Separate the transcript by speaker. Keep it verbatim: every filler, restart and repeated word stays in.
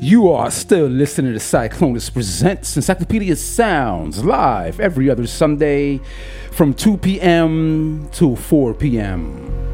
Speaker 1: You are still listening to Cyclonus Presents Encyclopedia Sounds live every other Sunday from two p.m. to four p.m.